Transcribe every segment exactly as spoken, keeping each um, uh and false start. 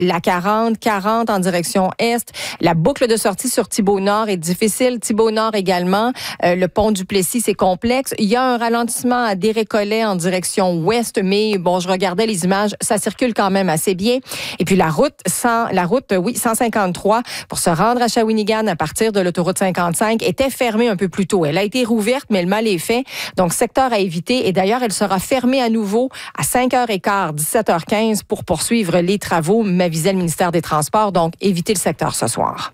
la quarante, quarante en direction est. La boucle de sortie sur Thibault-Nord est difficile. Thibault-Nord également. Euh, le pont du Plessis, c'est complexe. Il y a un ralentissement à Desrécollets en direction ouest, mais bon, je regardais les images, ça circule quand même assez bien. Et puis la route, cent, la route, oui, cent cinquante-trois, pour se rendre à Shawinigan à partir de l'autoroute cinquante-cinq, était fermée un peu plus tôt. Elle a été rouverte, mais le mal est fait. Donc, secteur à éviter. Et d'ailleurs, elle sera fermée à nouveau à cinq heures quinze, dix-sept heures quinze pour poursuivre les travaux, m'avisait le ministère des Transports. Donc, évitez le secteur ce soir.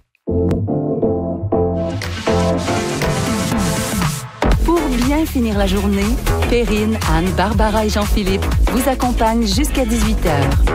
Pour bien finir la journée, Perrine, Anne, Barbara et Jean-Philippe vous accompagnent jusqu'à dix-huit heures.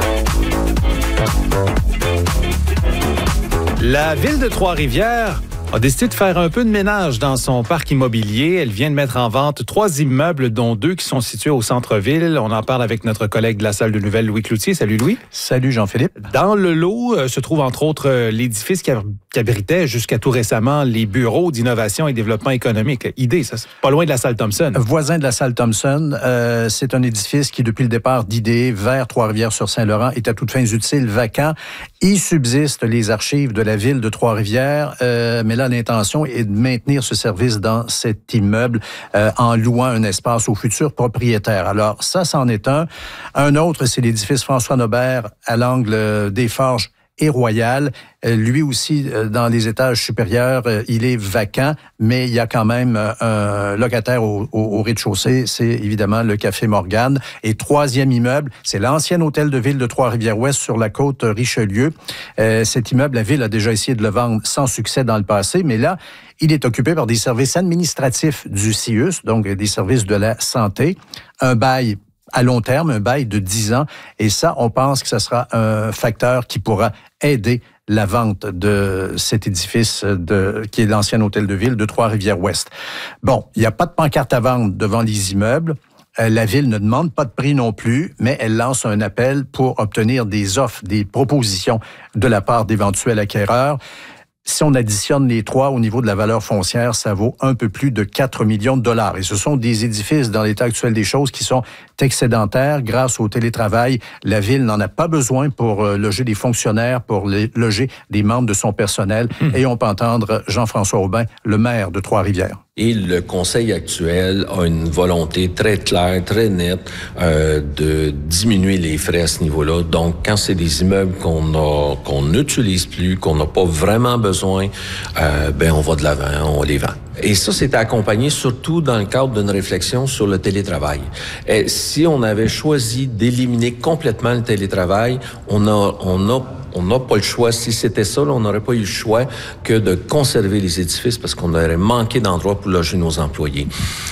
La ville de Trois-Rivières a décidé de faire un peu de ménage dans son parc immobilier. Elle vient de mettre en vente trois immeubles, dont deux qui sont situés au centre-ville. On en parle avec notre collègue de la salle de nouvelles, Louis Cloutier. Salut Louis. Salut Jean-Philippe. Dans le lot euh, se trouve entre autres euh, l'édifice qui, a, qui abritait jusqu'à tout récemment les bureaux d'innovation et développement économique. Idée, ça, c'est pas loin de la salle Thompson. Voisin de la salle Thompson, euh, c'est un édifice qui, depuis le départ d'Idée vers Trois-Rivières-sur-Saint-Laurent, est à toutes fins utiles, vacant. Il subsiste les archives de la ville de Trois-Rivières, euh, mais là, l'intention est de maintenir ce service dans cet immeuble euh, en louant un espace aux futurs propriétaires. Alors, ça, c'en est un. Un autre, c'est l'édifice François-Nobert à l'angle des Forges et Royal. Euh, lui aussi, euh, dans les étages supérieurs, euh, il est vacant, mais il y a quand même euh, un locataire au, au, au rez-de-chaussée. C'est évidemment le Café Morgane. Et troisième immeuble, c'est l'ancien hôtel de ville de Trois-Rivières-Ouest sur la côte Richelieu. Euh, cet immeuble, la ville a déjà essayé de le vendre sans succès dans le passé, mais là, il est occupé par des services administratifs du C I U S, donc des services de la santé. Un bail à long terme, un bail de dix ans. Et ça, on pense que ce sera un facteur qui pourra aider la vente de cet édifice de, qui est l'ancien hôtel de ville de Trois-Rivières-Ouest. Bon, il n'y a pas de pancarte à vendre devant les immeubles. Euh, la ville ne demande pas de prix non plus, mais elle lance un appel pour obtenir des offres, des propositions de la part d'éventuels acquéreurs. Si on additionne les trois au niveau de la valeur foncière, ça vaut un peu plus de quatre millions de dollars. Et ce sont des édifices, dans l'état actuel des choses, qui sont excédentaires. Grâce au télétravail, la ville n'en a pas besoin pour loger des fonctionnaires, pour loger des membres de son personnel. Mmh. Et on peut entendre Jean-François Aubin, le maire de Trois-Rivières. Et le conseil actuel a une volonté très claire, très nette euh, de diminuer les frais à ce niveau-là. Donc, quand c'est des immeubles qu'on a, qu'on n'utilise plus, qu'on n'a pas vraiment besoin, euh, ben on va de l'avant, on les vend. Et ça, c'est accompagné surtout dans le cadre d'une réflexion sur le télétravail. Et si on avait choisi d'éliminer complètement le télétravail, on a, on a On n'a pas le choix. Si c'était ça, là, on n'aurait pas eu le choix que de conserver les édifices parce qu'on aurait manqué d'endroits pour loger nos employés.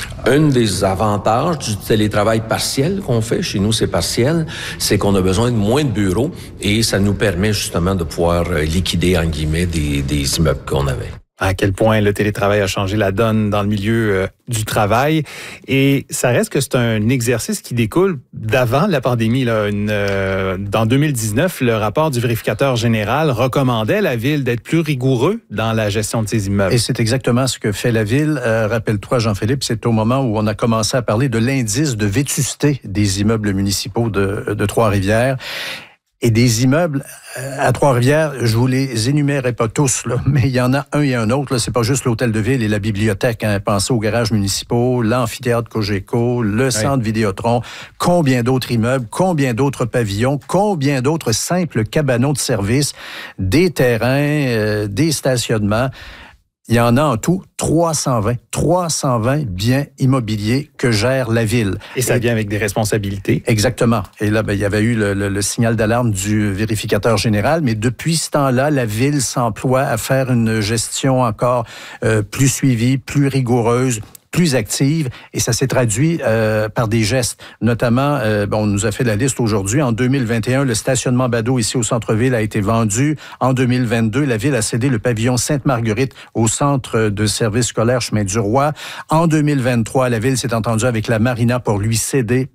Un des avantages du télétravail partiel qu'on fait, chez nous c'est partiel, c'est qu'on a besoin de moins de bureaux et ça nous permet justement de pouvoir liquider, en guillemets, des, des immeubles qu'on avait. À quel point le télétravail a changé la donne dans le milieu euh, du travail. Et ça reste que c'est un exercice qui découle d'avant la pandémie. Là. Une, euh, dans deux mille dix-neuf, le rapport du vérificateur général recommandait à la ville d'être plus rigoureux dans la gestion de ses immeubles. Et c'est exactement ce que fait la ville. Euh, rappelle-toi, Jean-Philippe, c'est au moment où on a commencé à parler de l'indice de vétusté des immeubles municipaux de, de Trois-Rivières. Et des immeubles à Trois-Rivières, je vous les énumérerai pas tous, là, mais il y en a un et un autre. Là, c'est pas juste l'hôtel de ville et la bibliothèque. Hein. Pensez aux garages municipaux, l'amphithéâtre Cogeco, le oui. centre Vidéotron. Combien d'autres immeubles, combien d'autres pavillons, combien d'autres simples cabanons de service, des terrains, euh, des stationnements. Il y en a en tout trois cent vingt. trois cent vingt biens immobiliers que gère la ville. Et ça vient avec des responsabilités. Exactement. Et là, ben, il y avait eu le, le, le signal d'alarme du vérificateur général, mais depuis ce temps-là, la ville s'emploie à faire une gestion encore euh, plus suivie, plus rigoureuse, plus active, et ça s'est traduit euh, par des gestes. Notamment, euh, bon, on nous a fait la liste aujourd'hui. En deux mille vingt et un, le stationnement Bado ici au centre-ville a été vendu. En deux mille vingt-deux, la ville a cédé le pavillon Sainte-Marguerite au centre de service scolaire Chemin du Roi. En deux mille vingt-trois, la ville s'est entendue avec la Marina pour lui céder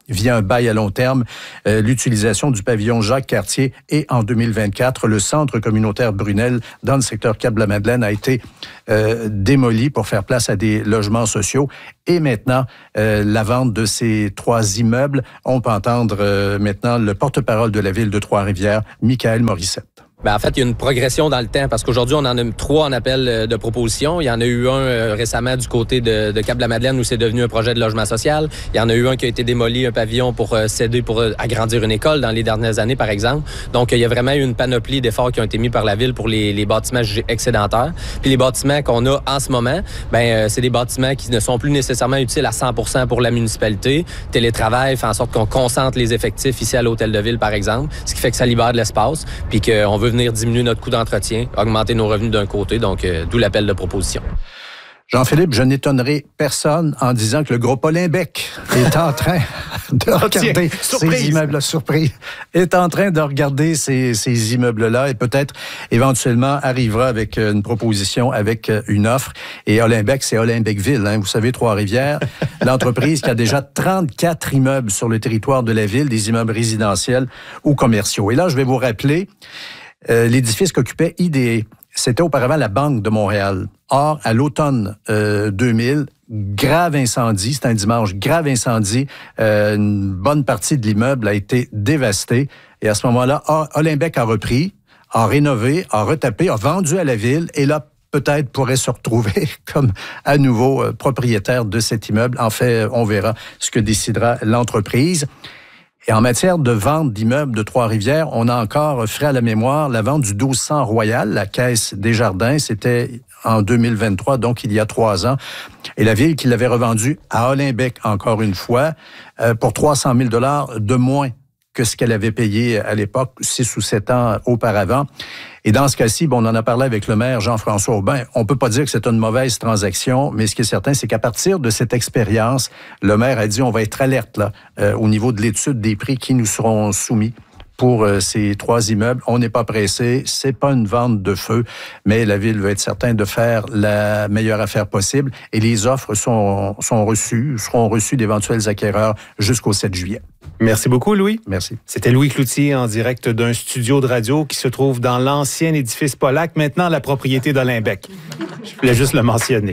via un bail à long terme euh, l'utilisation du pavillon Jacques-Cartier et en deux mille vingt-quatre, le centre communautaire Brunel dans le secteur Cap-de-la-Madeleine a été euh, démoli pour faire place à des logements sociaux. Et maintenant, euh, la vente de ces trois immeubles, on peut entendre euh, maintenant le porte-parole de la ville de Trois-Rivières, Michael Morissette. Ben, en fait, il y a une progression dans le temps parce qu'aujourd'hui, on en a trois en appel de proposition. Il y en a eu un euh, récemment du côté de, de Cap-de-la-Madeleine où c'est devenu un projet de logement social. Il y en a eu un qui a été démoli, un pavillon pour euh, céder pour euh, agrandir une école dans les dernières années, par exemple. Donc, il y a vraiment eu une panoplie d'efforts qui ont été mis par la ville pour les, les bâtiments jugés excédentaires. Puis les bâtiments qu'on a en ce moment, ben euh, c'est des bâtiments qui ne sont plus nécessairement utiles à cent pour cent pour la municipalité. Télétravail fait en sorte qu'on concentre les effectifs ici à l'hôtel de ville, par exemple, ce qui fait que ça libère de l'espace, puis qu'on veut venir diminuer notre coût d'entretien, augmenter nos revenus d'un côté, donc euh, d'où l'appel de proposition. Jean-Philippe, je n'étonnerai personne en disant que le groupe Olymbec est en train de regarder ces immeubles-là, surpris, est en train de regarder ces, ces immeubles-là et peut-être éventuellement arrivera avec une proposition, avec une offre. Et Olymbec, c'est Olymbecville, hein, vous savez, Trois-Rivières, l'entreprise qui a déjà trente-quatre immeubles sur le territoire de la ville, des immeubles résidentiels ou commerciaux. Et là, je vais vous rappeler Euh, l'édifice qu'occupait I D E. C'était auparavant la Banque de Montréal. Or, à l'automne euh, deux mille, grave incendie, c'est un dimanche, grave incendie, euh, une bonne partie de l'immeuble a été dévastée. Et à ce moment-là, Olymbec a repris, a rénové, a retapé, a vendu à la ville et là, peut-être pourrait se retrouver comme à nouveau euh, propriétaire de cet immeuble. En fait, on verra ce que décidera l'entreprise. Et en matière de vente d'immeubles de Trois-Rivières, on a encore frais à la mémoire la vente du douze cents Royal, la caisse Desjardins. C'était en deux mille vingt-trois, donc il y a trois ans. Et la ville qui l'avait revendu à Olymbec, encore une fois, euh, pour trois cent mille dollars de moins que ce qu'elle avait payé à l'époque, six ou sept ans auparavant. Et dans ce cas-ci, bon, on en a parlé avec le maire Jean-François Aubin. On peut pas dire que c'est une mauvaise transaction, mais ce qui est certain, c'est qu'à partir de cette expérience, le maire a dit on va être alerte là, euh, au niveau de l'étude des prix qui nous seront soumis pour euh, ces trois immeubles. On n'est pas pressé, c'est pas une vente de feu, mais la ville veut être certain de faire la meilleure affaire possible et les offres sont, sont reçues, seront reçues d'éventuels acquéreurs jusqu'au sept juillet. Merci beaucoup, Louis. Merci. C'était Louis Cloutier en direct d'un studio de radio qui se trouve dans l'ancien édifice Pollack, maintenant la propriété d'Olymbec. Je voulais juste le mentionner.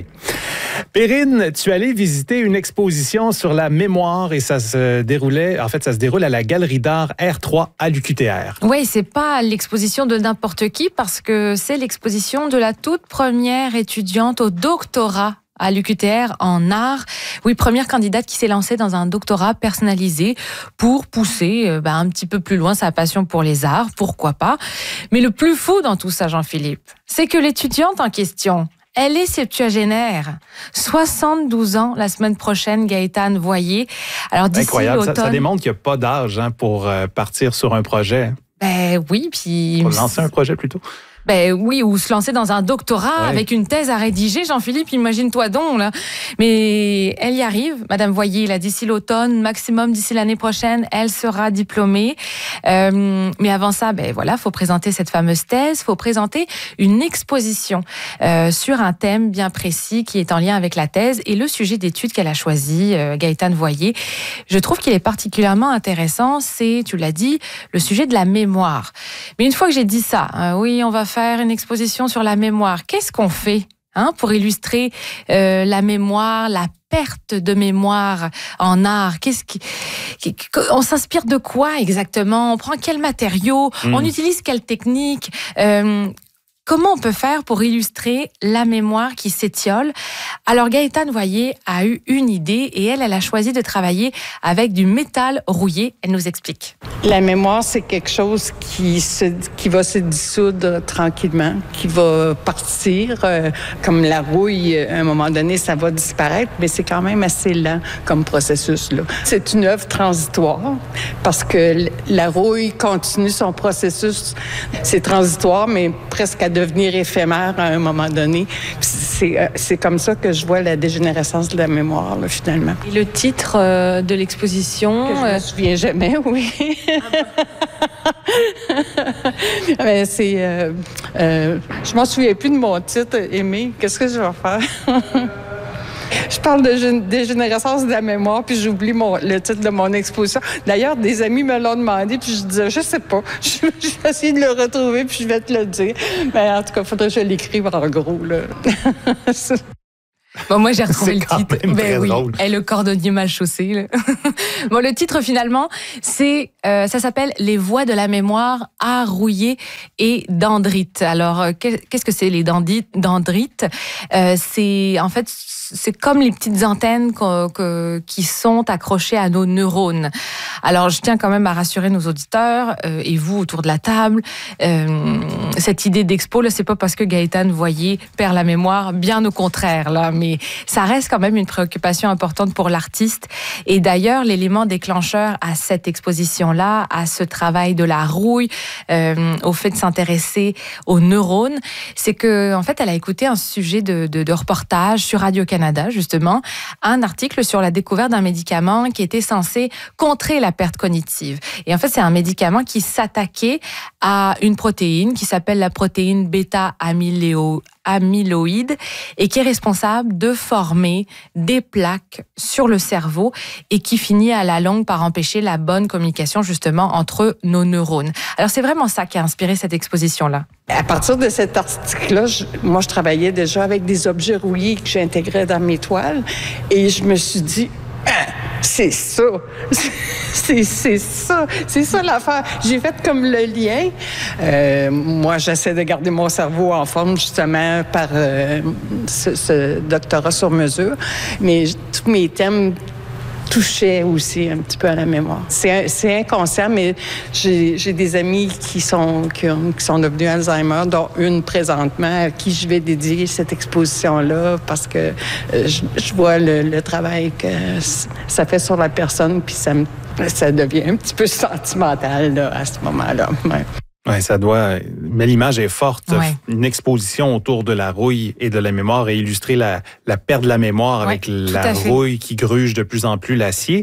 Perrine, tu allais visiter une exposition sur la mémoire et ça se déroulait, en fait, ça se déroule à la Galerie d'art R trois à l'U Q T R. Oui, c'est pas l'exposition de n'importe qui parce que c'est l'exposition de la toute première étudiante au doctorat à l'U Q T R en art. Oui, première candidate qui s'est lancée dans un doctorat personnalisé pour pousser euh, bah, un petit peu plus loin sa passion pour les arts, pourquoi pas. Mais le plus fou dans tout ça, Jean-Philippe, c'est que l'étudiante en question, elle est septuagénaire. soixante-douze ans la semaine prochaine, Gaëtane Voyer. Alors d'ici Incroyable, l'automne... ça, ça démontre qu'il n'y a pas d'âge hein, pour euh, partir sur un projet. Ben oui, puis... Pour lancer un projet plutôt. Ben oui, ou se lancer dans un doctorat ouais. avec une thèse à rédiger, Jean-Philippe, imagine-toi donc, là. Mais elle y arrive, Madame Voyer, là, d'ici l'automne, maximum d'ici l'année prochaine, elle sera diplômée. Euh, mais avant ça, ben voilà, faut présenter cette fameuse thèse, faut présenter une exposition euh, sur un thème bien précis qui est en lien avec la thèse et le sujet d'étude qu'elle a choisi, euh, Gaëtane Voyer. Je trouve qu'il est particulièrement intéressant, c'est, tu l'as dit, le sujet de la mémoire. Mais une fois que j'ai dit ça, euh, oui, on va faire faire une exposition sur la mémoire. Qu'est-ce qu'on fait hein, pour illustrer euh, la mémoire, la perte de mémoire en art? Qu'est-ce qui, qui, on s'inspire de quoi exactement? On prend quels matériaux? Mmh. On utilise quelle technique? euh, Comment on peut faire pour illustrer la mémoire qui s'étiole? Alors Gaëtane Voyer a eu une idée et elle, elle a choisi de travailler avec du métal rouillé. Elle nous explique. La mémoire, c'est quelque chose qui, se, qui va se dissoudre tranquillement, qui va partir. Euh, comme la rouille, à un moment donné, ça va disparaître, mais c'est quand même assez lent comme processus, là. C'est une œuvre transitoire parce que la rouille continue son processus. C'est transitoire, mais presque à devenir éphémère à un moment donné. C'est, c'est comme ça que je vois la dégénérescence de la mémoire, là, finalement. Et le titre euh, de l'exposition? Que je ne me souviens jamais, oui. Mais c'est... Euh, euh, je m'en souviens plus de mon titre, Aimé. Qu'est-ce que je vais faire? Je je parle de gé- dégénérescence de la mémoire, puis j'oublie mon, le titre de mon exposition. D'ailleurs, des amis me l'ont demandé, puis je disais, je sais pas. Je, je vais essayer de le retrouver, puis je vais te le dire. Mais en tout cas, il faudrait que je l'écrive en gros, là. Bon, moi, j'ai retrouvé C'est le quand titre. même Ben très oui. drôle. Et le cordonnier mal chaussé. Là. Bon, le titre, finalement, c'est, euh, ça s'appelle Les voies de la mémoire, art rouillé et dendrites. Alors, euh, qu'est-ce que c'est les dendrites? dendrites euh, c'est, en fait, c'est comme les petites antennes que, que, qui sont accrochées à nos neurones. Alors, je tiens quand même à rassurer nos auditeurs euh, et vous autour de la table. Euh, cette idée d'expo, là, c'est pas parce que Gaëtane Voyer perd la mémoire, bien au contraire, là, mais ça reste quand même une préoccupation importante pour l'artiste. Et d'ailleurs, l'élément déclencheur à cette exposition-là, à ce travail de la rouille, euh, au fait de s'intéresser aux neurones, c'est que, en fait, elle a écouté un sujet de, de, de reportage sur Radio-Canada, justement, un article sur la découverte d'un médicament qui était censé contrer la perte cognitive. Et en fait, c'est un médicament qui s'attaquait à une protéine qui s'appelle la protéine bêta-amyléo amyloïde et qui est responsable de former des plaques sur le cerveau et qui finit à la longue par empêcher la bonne communication justement entre nos neurones. Alors c'est vraiment ça qui a inspiré cette exposition-là. À partir de cet article-là, je, moi, je travaillais déjà avec des objets rouillés que j'intégrais dans mes toiles et je me suis dit, ah, c'est ça, c'est, c'est ça, c'est ça l'affaire. J'ai fait comme le lien. Euh, moi, j'essaie de garder mon cerveau en forme justement par euh, ce, ce doctorat sur mesure, mais tous mes thèmes touchait aussi un petit peu à la mémoire. C'est, c'est inconscient, mais j'ai, j'ai des amis qui sont, qui, ont, qui sont devenus Alzheimer, dont une présentement, à qui je vais dédier cette exposition-là parce que euh, je, je vois le, le travail que ça fait sur la personne, puis ça, me, ça devient un petit peu sentimental là, à ce moment-là. Ouais. Oui, ça doit. Mais l'image est forte. Ouais. Une exposition autour de la rouille et de la mémoire et illustrer la, la perte de la mémoire ouais, avec la rouille qui gruge de plus en plus l'acier.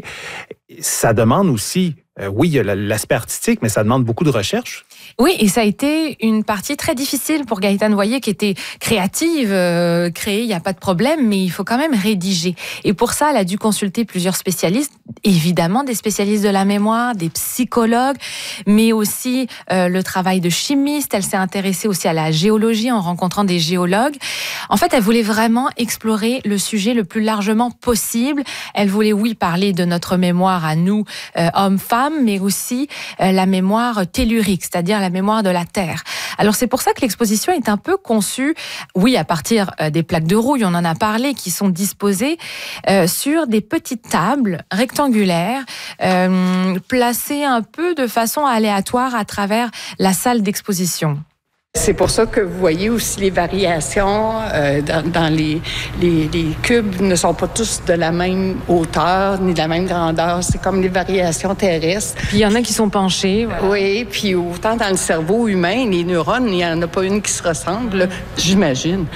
Ça demande aussi, euh, oui, il y a l'aspect artistique, mais ça demande beaucoup de recherche. Oui, et ça a été une partie très difficile pour Gaëtane Voyer, qui était créative, euh, créée, il n'y a pas de problème, mais il faut quand même rédiger. Et pour ça, elle a dû consulter plusieurs spécialistes, évidemment des spécialistes de la mémoire, des psychologues, mais aussi euh, le travail de chimiste. Elle s'est intéressée aussi à la géologie en rencontrant des géologues. En fait, elle voulait vraiment explorer le sujet le plus largement possible. Elle voulait, oui, parler de notre mémoire à nous, euh, hommes-femmes, mais aussi euh, la mémoire tellurique, c'est-à-dire la mémoire de la Terre. Alors c'est pour ça que l'exposition est un peu conçue, oui, à partir des plaques de rouille, on en a parlé, qui sont disposées euh, sur des petites tables rectangulaires, euh, placées un peu de façon aléatoire à travers la salle d'exposition. C'est pour ça que vous voyez aussi les variations euh, dans, dans les, les, les cubes ne sont pas tous de la même hauteur ni de la même grandeur. C'est comme les variations terrestres. Puis il y en a qui sont penchés. Voilà. Oui, puis autant dans le cerveau humain, les neurones, il n'y en a pas une qui se ressemble, là, j'imagine.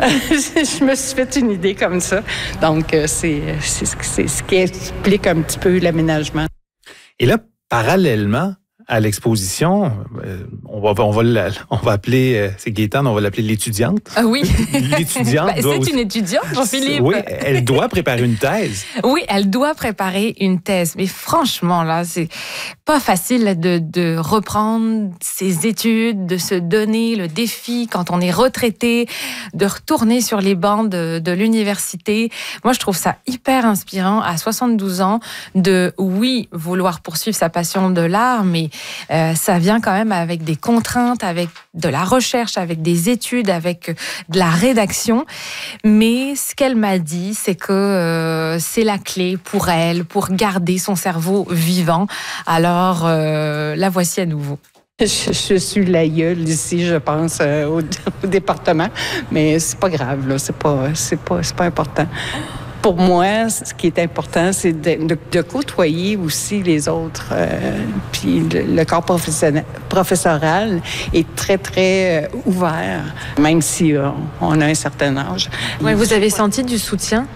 Je me suis fait une idée comme ça. Donc, c'est, c'est, c'est ce qui explique un petit peu l'aménagement. Et là, parallèlement à l'exposition, euh, on va on va la, on va appeler euh, c'est Gaëtane, on va l'appeler l'étudiante. Ah oui. L'étudiante. Ben, doit c'est aussi... une étudiante, Jean-Philippe. Oui, elle doit préparer une thèse. Oui, elle doit préparer une thèse. Mais franchement, là, c'est pas facile de, de reprendre ses études, de se donner le défi quand on est retraité, de retourner sur les bancs de, de l'université. Moi, je trouve ça hyper inspirant à soixante-douze ans de, oui, vouloir poursuivre sa passion de l'art, mais Euh, ça vient quand même avec des contraintes, avec de la recherche, avec des études, avec de la rédaction. Mais ce qu'elle m'a dit, c'est que euh, c'est la clé pour elle, pour garder son cerveau vivant. Alors, euh, la voici à nouveau. Je, je suis l'aïeule ici, je pense, euh, au, au département, mais c'est pas grave, là, c'est pas, c'est pas, c'est pas important. Pour moi, ce qui est important, c'est de, de, de côtoyer aussi les autres. Euh, puis le, le corps professionnel, professoral est très, très euh, ouvert, même si euh, on a un certain âge. Ouais, vous avez senti du soutien?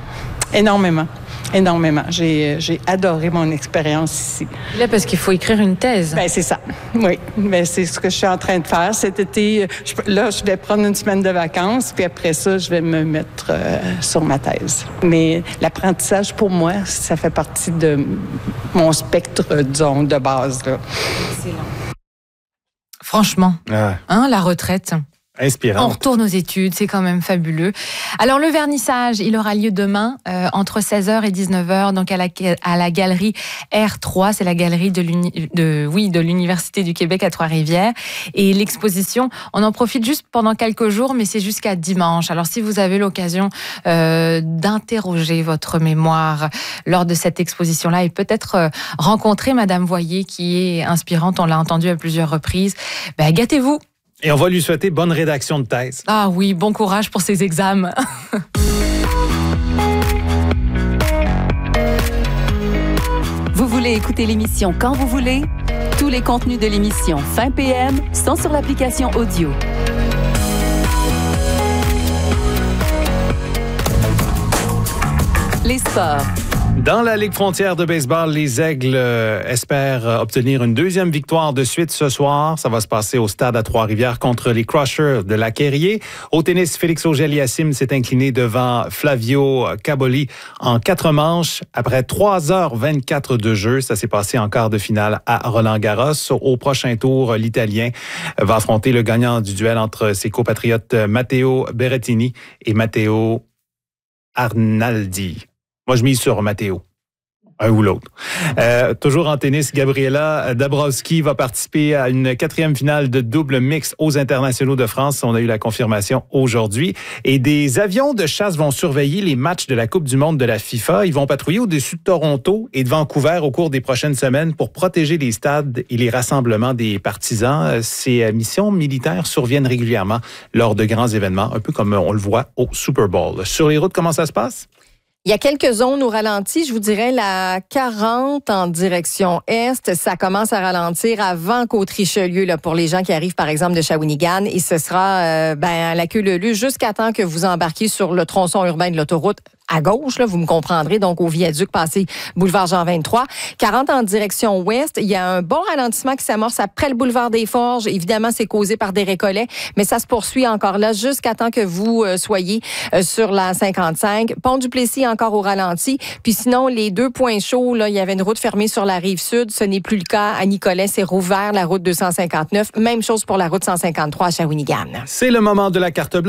Énormément. Énormément. J'ai, j'ai adoré mon expérience ici. Là, parce qu'il faut écrire une thèse. Ben c'est ça. Oui. Ben c'est ce que je suis en train de faire. Cet été, je, là, je vais prendre une semaine de vacances, puis après ça, je vais me mettre euh, sur ma thèse. Mais l'apprentissage, pour moi, ça fait partie de mon spectre, disons, de base. Là. Excellent. Franchement, ah. hein, la retraite. Inspirant. On retourne aux études, c'est quand même fabuleux. Alors, le vernissage, il aura lieu demain, euh, entre seize heures et dix-neuf heures, donc à la, à la galerie R trois, c'est la galerie de, l'uni, de, oui, de l'Université du Québec à Trois-Rivières. Et l'exposition, on en profite juste pendant quelques jours, mais c'est jusqu'à dimanche. Alors, si vous avez l'occasion euh, d'interroger votre mémoire lors de cette exposition-là et peut-être euh, rencontrer Madame Voyer, qui est inspirante, on l'a entendu à plusieurs reprises, ben, gâtez-vous. Et on va lui souhaiter bonne rédaction de thèse. Ah oui, bon courage pour ses examens. Vous voulez écouter l'émission quand vous voulez? Tous les contenus de l'émission Fin P M sont sur l'application audio. Les sports. Dans la Ligue frontière de baseball, les Aigles euh, espèrent obtenir une deuxième victoire de suite ce soir. Ça va se passer au stade à Trois-Rivières contre les Crushers de Lac-Quérié. Au tennis, Félix Auger-Aliassime s'est incliné devant Flavio Caboli en quatre manches. Après trois heures vingt-quatre de jeu, ça s'est passé en quart de finale à Roland-Garros. Au prochain tour, l'Italien va affronter le gagnant du duel entre ses compatriotes Matteo Berrettini et Matteo Arnaldi. Moi, je mise sur Matteo, un ou l'autre. Euh, toujours en tennis, Gabriela Dabrowski va participer à une quatrième finale de double mixte aux internationaux de France. On a eu la confirmation aujourd'hui. Et des avions de chasse vont surveiller les matchs de la Coupe du monde de la FIFA. Ils vont patrouiller au-dessus de Toronto et de Vancouver au cours des prochaines semaines pour protéger les stades et les rassemblements des partisans. Ces missions militaires surviennent régulièrement lors de grands événements, un peu comme on le voit au Super Bowl. Sur les routes, comment ça se passe? Il y a quelques zones au ralenti. Je vous dirais la quarante en direction est. Ça commence à ralentir avant Côte-Richelieu là, pour les gens qui arrivent, par exemple, de Shawinigan. Et ce sera euh, ben, à la queue leu leu jusqu'à temps que vous embarquiez sur le tronçon urbain de l'autoroute à gauche, là, vous me comprendrez, donc au viaduc passé boulevard Jean vingt-trois. quarante en direction ouest, il y a un bon ralentissement qui s'amorce après le boulevard des Forges. Évidemment, c'est causé par des récollets, mais ça se poursuit encore là jusqu'à temps que vous euh, soyez euh, sur la cinquante-cinq. Pont-du-Plessis encore au ralenti. Puis sinon, les deux points chauds, là, il y avait une route fermée sur la rive sud. Ce n'est plus le cas à Nicolet. C'est rouvert, la route deux cent cinquante-neuf. Même chose pour la route cent cinquante-trois à Shawinigan. C'est le moment de la carte blanche.